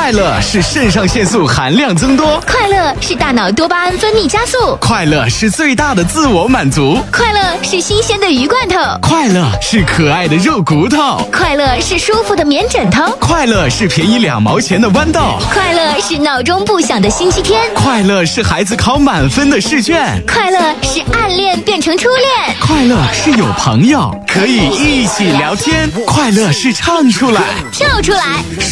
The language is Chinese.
快乐是肾上腺素含量增多， 快乐是大脑多巴胺分泌加速， 快乐是最大的自我满足， 快乐是新鲜的鱼罐头， 快乐是可爱的肉骨头， 快乐是舒服的棉枕头， 快乐是便宜2毛钱的豌豆， 快乐是闹钟不响的星期天， 快乐是孩子考满分的试卷， 快乐是暗恋变成初恋， 快乐是有朋友可以一起聊天，快乐是唱出来跳出来。